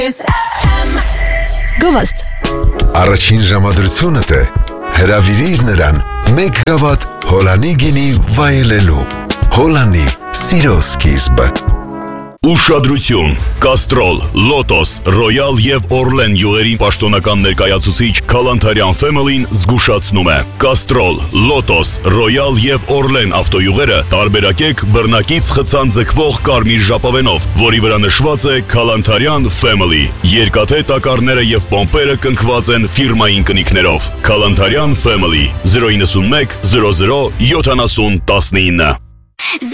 Գովաստ Առաջին ժամադրությունդ է հրավիրիր նրան 1 գավաթ Հոլանի գինի վայելելու Հոլանի սիրո սկիզբը Ուշադրություն, Կաստրոլ, Լոտոս, Ռոյալ և Օրլեն յուղերի պաշտոնական ներկայացուցիչ Քալանթարյան Family-ն զգուշացնում է Կաստրոլ, Լոտոս, Ռոյալ և Օրլեն ավտոյուղերը տարբերակեք բռնակից խցան ձգվող կարմիր ժապավենով, որի վրա նշված է Քալանթարյան Family։ Երկաթե տակառները և պոմպերը կնքված են ֆիրմային կնիքներով։ Քալանթարյան Family 091 00 70 19